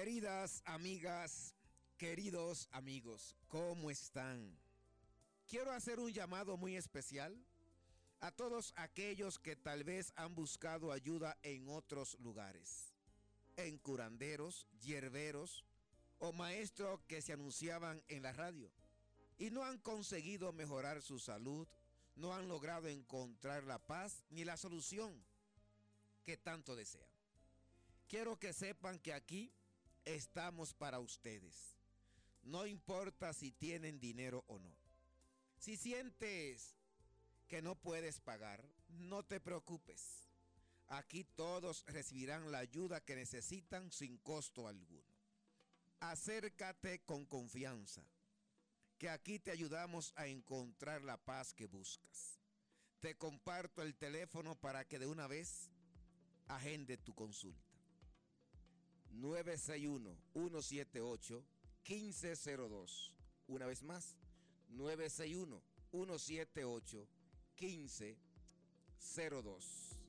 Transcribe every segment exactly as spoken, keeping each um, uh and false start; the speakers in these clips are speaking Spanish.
Queridas amigas, queridos amigos, ¿cómo están? Quiero hacer un llamado muy especial a todos aquellos que tal vez han buscado ayuda en otros lugares, en curanderos, hierberos o maestros que se anunciaban en la radio y no han conseguido mejorar su salud, no han logrado encontrar la paz ni la solución que tanto desean. Quiero que sepan que aquí estamos para ustedes. No importa si tienen dinero o no. Si sientes que no puedes pagar, no te preocupes. Aquí todos recibirán la ayuda que necesitan sin costo alguno. Acércate con confianza, que aquí te ayudamos a encontrar la paz que buscas. Te comparto el teléfono para que de una vez agende tu consulta. nueve seis uno, uno siete ocho, uno cinco cero dos. Una vez más, nueve seis uno, uno siete ocho, uno cinco cero dos.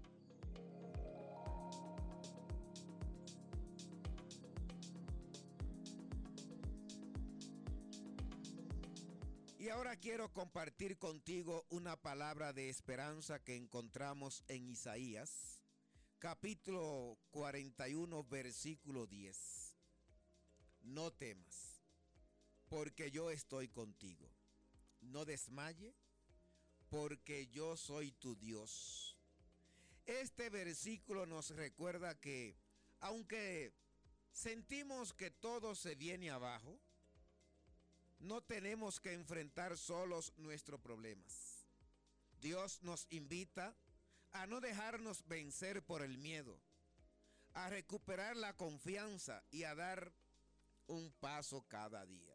Y ahora quiero compartir contigo una palabra de esperanza que encontramos en Isaías, capítulo cuarenta y uno, versículo diez. No temas, porque yo estoy contigo. No desmaye, porque yo soy tu Dios. Este versículo nos recuerda que, aunque sentimos que todo se viene abajo, no tenemos que enfrentar solos nuestros problemas. Dios nos invita a no dejarnos vencer por el miedo, a recuperar la confianza y a dar un paso cada día.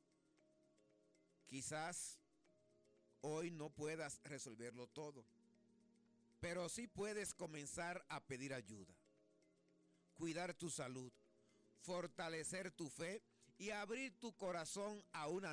Quizás hoy no puedas resolverlo todo, pero sí puedes comenzar a pedir ayuda, cuidar tu salud, fortalecer tu fe y abrir tu corazón a una